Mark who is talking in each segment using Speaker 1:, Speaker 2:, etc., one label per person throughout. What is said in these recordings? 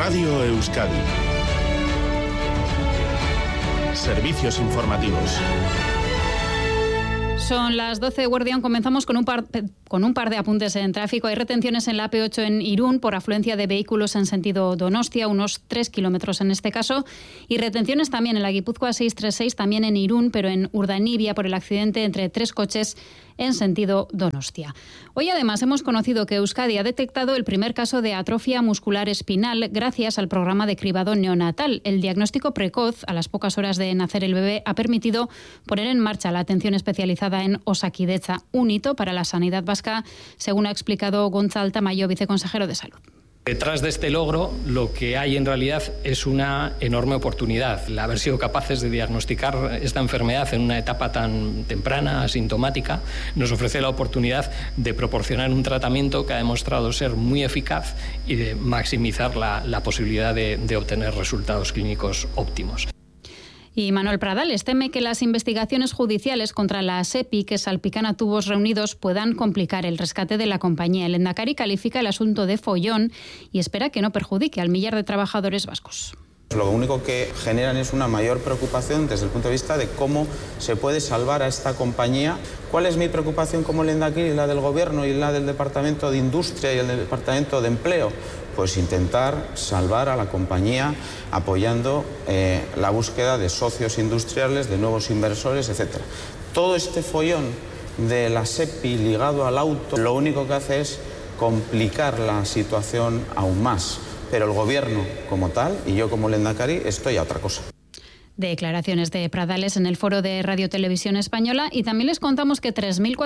Speaker 1: Radio Euskadi. Servicios informativos.
Speaker 2: Son las 12, Guardián. Comenzamos con un par de apuntes en tráfico. Hay retenciones en la AP8 en Irún por afluencia de vehículos en sentido Donostia, unos 3 kilómetros en este caso. Y retenciones también en la Guipúzcoa 636, también en Irún, pero en Urdanibia por el accidente entre 3 coches en sentido Donostia. Hoy además hemos conocido que Euskadi ha detectado el primer caso de atrofia muscular espinal gracias al programa de cribado neonatal. El diagnóstico precoz, a las pocas horas de nacer el bebé, ha permitido poner en marcha la atención especializada en Osakidetza, un hito para la sanidad vasca, según ha explicado Gonzalo Tamayo, viceconsejero de Salud.
Speaker 3: Detrás de este logro, lo que hay en realidad es una enorme oportunidad. El haber sido capaces de diagnosticar esta enfermedad en una etapa tan temprana, asintomática, nos ofrece la oportunidad de proporcionar un tratamiento que ha demostrado ser muy eficaz y de maximizar la posibilidad de obtener resultados clínicos óptimos.
Speaker 2: Y Manuel Pradales teme que las investigaciones judiciales contra la SEPI que salpican a tubos reunidos puedan complicar el rescate de la compañía. El Endacari califica el asunto de follón y espera que no perjudique al millar de trabajadores vascos.
Speaker 4: Lo único que generan es una mayor preocupación desde el punto de vista de cómo se puede salvar a esta compañía. ¿Cuál es mi preocupación como Lehendakari, la del Gobierno y la del Departamento de Industria y el del Departamento de Empleo? Pues intentar salvar a la compañía apoyando la búsqueda de socios industriales, de nuevos inversores, etc. Todo este follón de la SEPI ligado al auto lo único que hace es complicar la situación aún más. Pero el Gobierno como tal y yo como Lehendakari estoy a otra cosa.
Speaker 2: Declaraciones de Pradales en el foro de Radio Televisión Española, y también les contamos que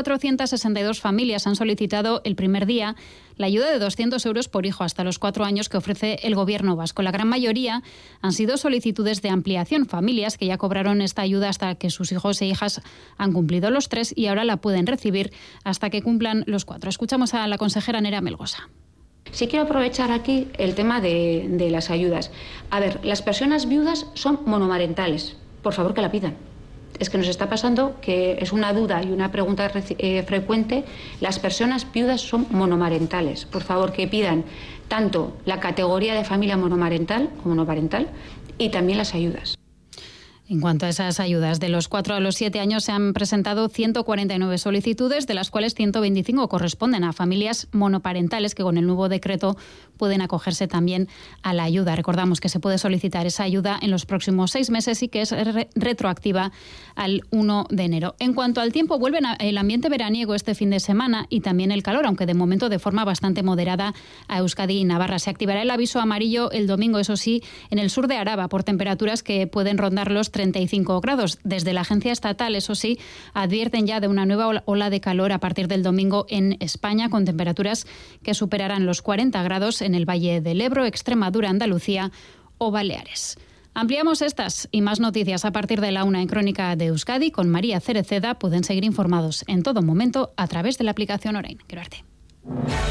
Speaker 2: 3.462 familias han solicitado el primer día la ayuda de 200 euros por hijo hasta los 4 años que ofrece el Gobierno vasco. La gran mayoría han sido solicitudes de ampliación, familias que ya cobraron esta ayuda hasta que sus hijos e hijas han cumplido los 3 y ahora la pueden recibir hasta que cumplan los 4. Escuchamos a la consejera Nera Melgosa.
Speaker 5: Sí quiero aprovechar aquí el tema de las ayudas. A ver, las personas viudas son monomarentales. Por favor, que la pidan. Es que nos está pasando que es una duda y una pregunta frecuente. Las personas viudas son monomarentales. Por favor, que pidan tanto la categoría de familia monomarental o monoparental y también las ayudas.
Speaker 2: En cuanto a esas ayudas, de los 4 a los 7 años se han presentado 149 solicitudes, de las cuales 125 corresponden a familias monoparentales que con el nuevo decreto pueden acogerse también a la ayuda. Recordamos que se puede solicitar esa ayuda en los próximos 6 meses y que es retroactiva al 1 de enero. En cuanto al tiempo, vuelve el ambiente veraniego este fin de semana y también el calor, aunque de momento de forma bastante moderada a Euskadi y Navarra. Se activará el aviso amarillo el domingo, eso sí, en el sur de Araba, por temperaturas que pueden rondar los 35 grados. Desde la agencia estatal, eso sí, advierten ya de una nueva ola de calor a partir del domingo en España, con temperaturas que superarán los 40 grados en el Valle del Ebro, Extremadura, Andalucía o Baleares. Ampliamos estas y más noticias a partir de la 1 en Crónica de Euskadi con María Cereceda. Pueden seguir informados en todo momento a través de la aplicación Orain. Quiero verte.